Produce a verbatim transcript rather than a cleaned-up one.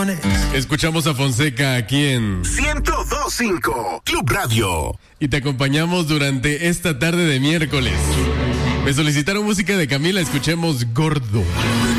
Escuchamos a Fonseca aquí en ciento dos punto cinco Club Radio. Y te acompañamos durante esta tarde de miércoles. Me solicitaron música de Camila, escuchemos Gordo.